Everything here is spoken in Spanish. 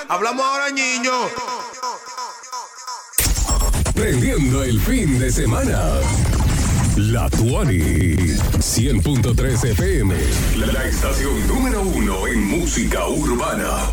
Hablamos ahora, niño. Prendiendo el fin de semana. La Tuani 100.3 FM. La estación número 1 en música urbana.